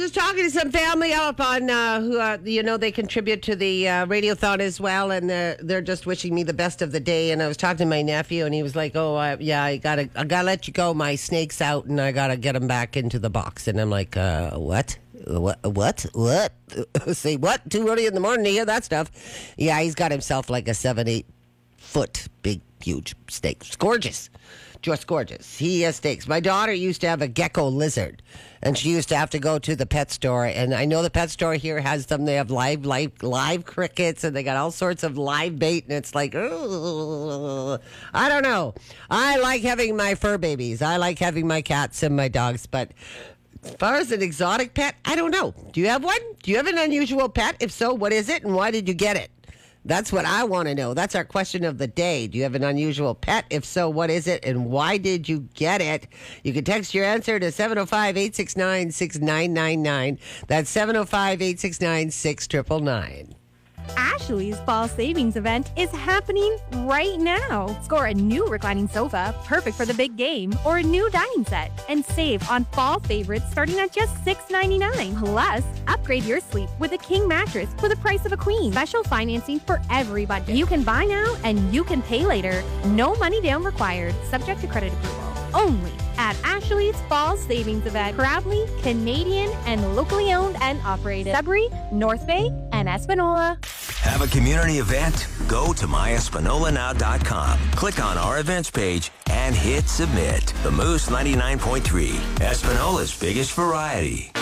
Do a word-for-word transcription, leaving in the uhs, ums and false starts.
just talking to some family up on uh, who, uh, you know, they contribute to the uh, radiothon as well, and they're, they're just wishing me the best of the day. And I was talking to my nephew, and he was like, "Oh, uh, yeah, I gotta, I gotta let you go. My snake's out, and I gotta get him back into the box." And I'm like, uh, "What? What? What? What? Say what? Too early in the morning to hear that stuff?" Yeah, he's got himself like a seven, eight foot big, huge snake. It's gorgeous. Just gorgeous. He has steaks. My daughter used to have a gecko lizard, and she used to have to go to the pet store. And I know the pet store here has them. They have live, live, live crickets, and they got all sorts of live bait. And it's like, ugh. I don't know. I like having my fur babies. I like having my cats and my dogs. But as far as an exotic pet, I don't know. Do you have one? Do you have an unusual pet? If so, what is it, and why did you get it? That's what I want to know. That's our question of the day. Do you have an unusual pet? If so, what is it and why did you get it? You can text your answer to seven oh five, eight six nine, six nine nine nine. That's seven oh five, eight six nine, six nine nine nine. Ashley's fall savings event is happening right now. Score a new reclining sofa, perfect for the big game, or a new dining set, and save on fall favorites starting at just six ninety-nine. Plus, upgrade your sleep with a king mattress for the price of a queen. Special financing for every budget. You can buy now and you can pay later. No money down required. Subject to credit approval. Only at Ashley's Fall Savings Event. Proudly Canadian and locally owned and operated. Sudbury, North Bay, and Espanola. Have a community event? Go to my espanola now dot com. Click on our events page and hit submit. The Moose ninety-nine point three, Espanola's biggest variety.